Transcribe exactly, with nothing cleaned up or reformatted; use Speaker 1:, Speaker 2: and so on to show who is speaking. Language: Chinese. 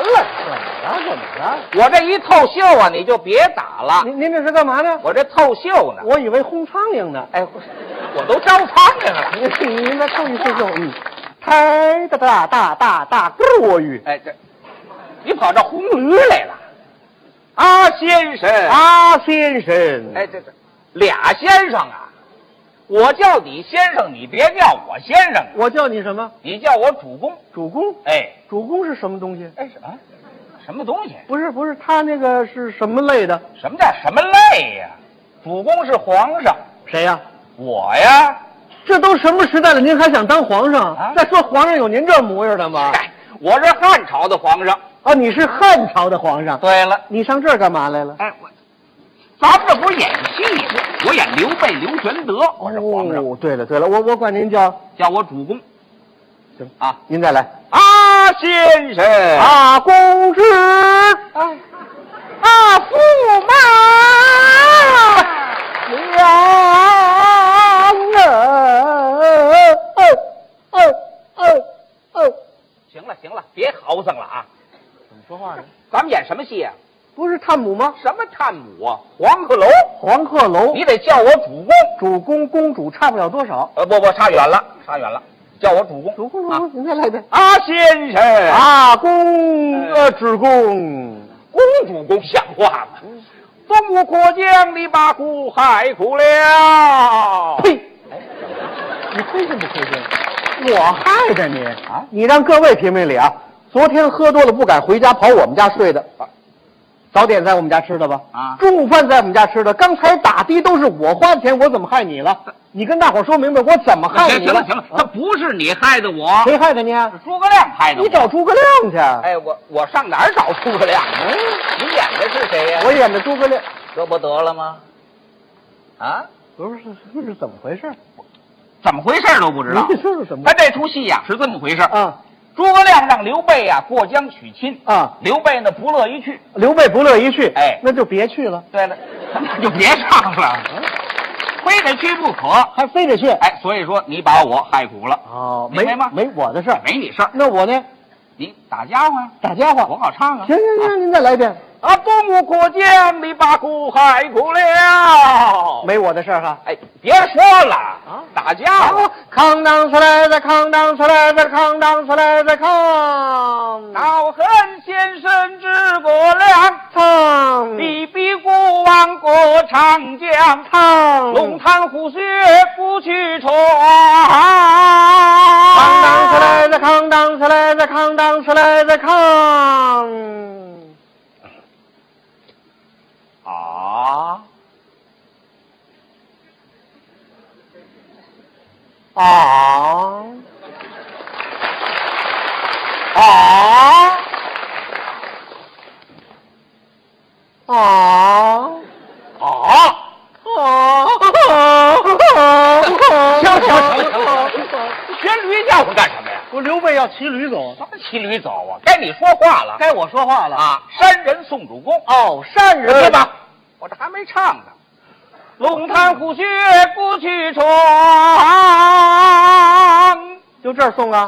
Speaker 1: 了？怎么了？怎么了？
Speaker 2: 我这一透袖啊，你就别打了。
Speaker 1: 您您这是干嘛呢？
Speaker 2: 我这透袖呢。
Speaker 1: 我以为轰苍蝇呢。
Speaker 2: 哎，我都招苍蝇了。
Speaker 1: 您您再透一透袖，嗯，太大大大大大过于。
Speaker 2: 哎，这你跑这红驴来了？啊，先生
Speaker 1: 啊，先生。
Speaker 2: 哎，这这俩先生啊。我叫你先生，你别叫我先生。
Speaker 1: 我叫你什么？
Speaker 2: 你叫我主公。
Speaker 1: 主公？
Speaker 2: 哎，
Speaker 1: 主公是什么东西？
Speaker 2: 哎，什么？什么东西？
Speaker 1: 不是不是，他那个是什么类的？
Speaker 2: 什么叫什么类呀？主公是皇上。
Speaker 1: 谁呀？
Speaker 2: 我呀。
Speaker 1: 这都什么时代了，您还想当皇上？
Speaker 2: 啊、
Speaker 1: 再说皇上有您这模样的吗？
Speaker 2: 嗨，我是汉朝的皇上。
Speaker 1: 啊，你是汉朝的皇上。
Speaker 2: 对了，
Speaker 1: 你上这儿干嘛来了？
Speaker 2: 哎，我，咱们这不是演戏吗？我演刘备刘玄德，我是皇上。
Speaker 1: 哦，对了对了，我我管您叫
Speaker 2: 叫我主公。
Speaker 1: 行
Speaker 2: 啊，
Speaker 1: 您再来。
Speaker 2: 啊，先生。
Speaker 1: 啊，公子。
Speaker 2: 啊，啊，驸马。
Speaker 1: 娘啊！哦哦哦哦！
Speaker 2: 行了行了，别嚎声了啊！
Speaker 1: 怎么说话呢？
Speaker 2: 咱们演什么戏啊？
Speaker 1: 不是探母吗？
Speaker 2: 什么探母啊？黄鹤楼。
Speaker 1: 黄鹤楼，
Speaker 2: 你得叫我主公。
Speaker 1: 主公、公主差不了多少。
Speaker 2: 呃，不不，差远了，差远了。叫我主公。
Speaker 1: 主公，主公，您再来一遍。
Speaker 2: 啊，先生。
Speaker 1: 啊，公呃，主公，
Speaker 2: 公主公像话吗？东吴国将你把苦害苦了。
Speaker 1: 呸！你亏心不亏心？我害的你
Speaker 2: 啊！
Speaker 1: 你让各位评评理啊！昨天喝多了不敢回家，跑我们家睡的。早点在我们家吃的吧？
Speaker 2: 啊，
Speaker 1: 中午饭在我们家吃的。刚才打的都是我花钱，我怎么害你了？你跟大伙说明白，我怎么害你了？
Speaker 2: 行了行了，他不是你害的我，
Speaker 1: 谁害的你？
Speaker 2: 诸葛亮害的我。
Speaker 1: 你找诸葛亮去。
Speaker 2: 哎，我我上哪儿找诸葛亮去？你演的是谁呀？
Speaker 1: 我演的诸葛亮，
Speaker 2: 这不得了吗？啊，
Speaker 1: 不是这是怎么回事？
Speaker 2: 怎么回事都不知道。
Speaker 1: 你说说怎么？
Speaker 2: 他这出戏呀是这么回事
Speaker 1: 啊。
Speaker 2: 诸葛亮让刘备呀过江娶亲
Speaker 1: 啊，
Speaker 2: 刘备呢不乐意去。
Speaker 1: 刘备不乐意去，
Speaker 2: 哎，
Speaker 1: 那就别去了。
Speaker 2: 对了，那就别上了，非得去不可，
Speaker 1: 还非得去。
Speaker 2: 哎，所以说你把我害苦了。
Speaker 1: 哦，
Speaker 2: 明白吗？
Speaker 1: 没我的事儿，
Speaker 2: 没你事儿。
Speaker 1: 那我呢？
Speaker 2: 你打家伙，
Speaker 1: 打家伙，
Speaker 2: 我好唱啊。
Speaker 1: 行行行，您再来一遍。
Speaker 2: 啊，东吴国将你把苦害苦了。
Speaker 1: 没我的事儿哈。
Speaker 2: 哎，别说了啊，打家伙。
Speaker 1: 扛当出来再扛当出来再扛当出来再扛。
Speaker 2: 恼恨先生诸葛亮，
Speaker 1: 唱
Speaker 2: 比比孤王过长江，
Speaker 1: 唱
Speaker 2: 龙潭虎穴不去闯。
Speaker 1: 扛当出来再扛当出来再扛当出来再扛。
Speaker 2: 啊
Speaker 1: 啊啊啊啊啊！
Speaker 2: 行行行行，学驴叫唤干什么呀？
Speaker 1: 我刘备要骑驴走，
Speaker 2: 什么骑驴走啊？该你说话了，
Speaker 1: 该我说话了
Speaker 2: 啊！山人送主公。
Speaker 1: 哦，山人
Speaker 2: 对吧？我这还没唱呢。龙潭虎穴不去闯，
Speaker 1: 就这儿送啊。